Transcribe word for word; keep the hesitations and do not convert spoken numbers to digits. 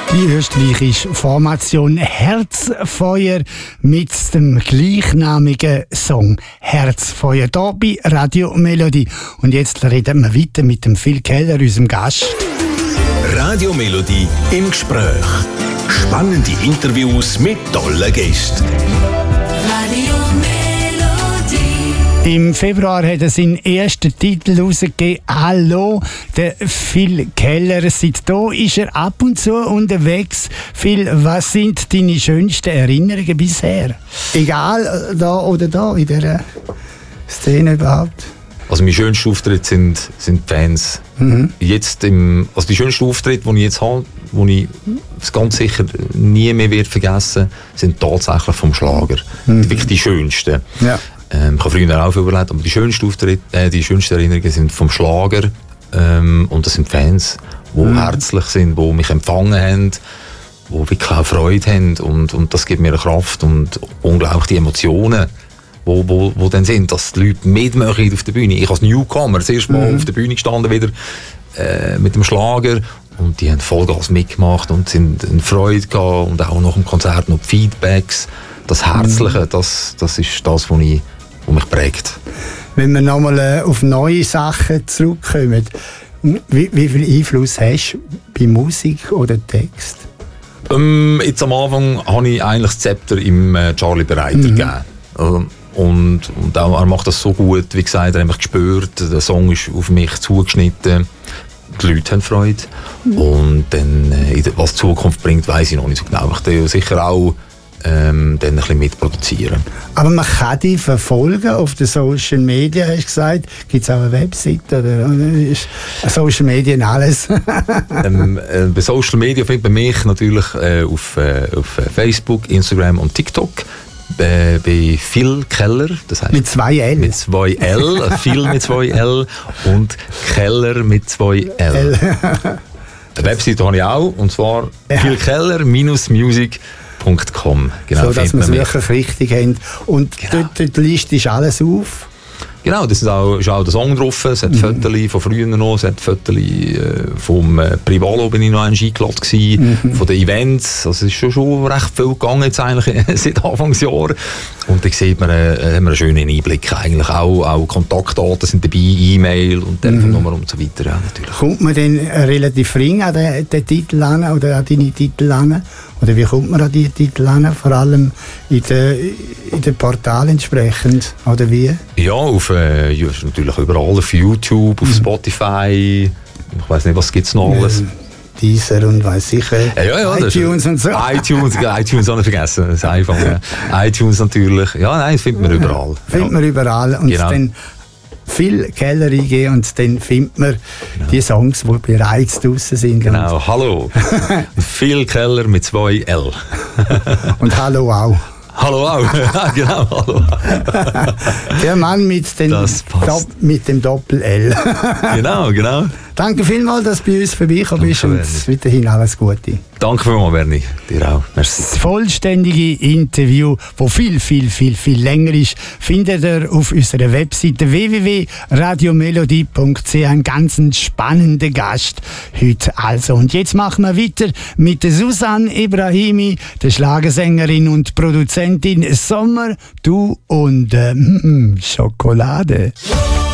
Die österreichische Formation Herzfeuer mit dem gleichnamigen Song Herzfeuer hier bei Radio Melodie. Und jetzt reden wir weiter mit dem Phil Keller, unserem Gast. Radio Melodie im Gespräch. Spannende Interviews mit tollen Gästen. Radio Melodie. Im Februar hat er seinen ersten Titel herausgegeben, «Hallo», der Phil Keller. Seitdem ist er ab und zu unterwegs. Phil, was sind deine schönsten Erinnerungen bisher? Egal, da oder da, in dieser Szene überhaupt. Also mein schönster Auftritt sind, sind die Fans. Mhm. Jetzt im, also die schönsten Auftritte, die ich jetzt habe, die ich ganz sicher nie mehr wird vergessen, sind tatsächlich vom Schlager. Mhm. Wirklich die schönsten. Ja. Ähm, ich habe früher auch viel überlegt, aber die schönsten Auftritte, äh, die schönsten Erinnerungen sind vom Schlager. Ähm, und das sind Fans, die mhm. herzlich sind, die mich empfangen haben, die wirklich auch Freude haben. Und, und das gibt mir eine Kraft und unglaublich die Emotionen. Wo, wo, wo dann sind, dass die Leute mitmachen auf der Bühne. Ich als Newcomer das erste Mal mhm. auf der Bühne gestanden wieder äh, mit dem Schlager und die haben Vollgas mitgemacht und sind in Freude gehabt und auch nach dem Konzert noch Feedbacks. Das Herzliche, mhm. das, das ist das, was, ich, was mich prägt. Wenn wir nochmal äh, auf neue Sachen zurückkommen, wie, wie viel Einfluss hast du bei Musik oder Text? Ähm, jetzt am Anfang habe ich eigentlich das Zepter im äh, Charlie Bereiter mhm. gegeben. Also, Und, und auch, er macht das so gut, wie gesagt, er hat mich gespürt, der Song ist auf mich zugeschnitten, die Leute haben Freude. Mhm. Und dann, was die Zukunft bringt, weiss ich noch nicht so genau. Ich werde sicher auch ähm, dann ein bisschen mitproduzieren. Aber man kann dich verfolgen auf den Social Media, hast du gesagt. Gibt es auch eine Webseite? Oder ist Social Media und alles? ähm, äh, bei Social Media findet man mich natürlich äh, auf, äh, auf Facebook, Instagram und TikTok. Bei, bei Phil Keller, das heißt mit zwei L. Mit zwei L, Phil mit zwei L und Keller mit zwei L. Eine Webseite habe ich auch, und zwar ja. phil keller music punkt com. Genau, so, dass wir es wirklich richtig haben. Und genau. dort, dort listest du alles auf? Genau, das ist auch, ist auch der Song drauf. Es hat mhm. Fotos von früher noch, es hat Fotos äh, vom äh, Privalo, bin ich noch eingeladen gewesen, mhm. von den Events. Also es ist schon, schon recht viel gegangen jetzt eigentlich seit Anfangsjahr. Und da sieht man, äh, haben wir einen schönen Einblick eigentlich. Auch, auch Kontaktdaten sind dabei, E-Mail und Telefonnummer mhm. und so weiter. Ja, natürlich. Kommt man denn relativ ring an den, den Titel an oder an deine Titel an? Oder wie kommt man an diese Titel an? Vor allem in den, in den Portalen entsprechend, oder wie? Ja, auf, äh, natürlich überall, auf YouTube, auf mhm. Spotify, ich weiss nicht, was gibt es noch alles. Deezer und weiss ich, ja, ja, ja, iTunes und so. iTunes, iTunes auch nicht vergessen, das ist einfach. Ja. iTunes natürlich, ja, nein, das findet man überall. Findet ja. man überall. Und genau. dann Phil Keller eingeben und dann findet man genau. die Songs, die bereits draussen sind. Genau, hallo. Phil Keller mit zwei L. Und hallo auch. Hallo auch, genau, hallo. Der Mann mit, den Dopp- mit dem Doppel-L. Genau, genau. Danke vielmals, dass du bei uns vorbeigekommen bist und weiterhin alles Gute. Danke vielmals, Bernie. Dir auch. Merci. Das vollständige Interview, das viel, viel, viel, viel länger ist, findet ihr auf unserer Webseite w w w punkt radio melodie punkt c h. Ein ganz spannender Gast heute also. Und jetzt machen wir weiter mit der Susanne Ibrahimi, der Schlagersängerin und Produzentin Sommer, du und äh, Schokolade.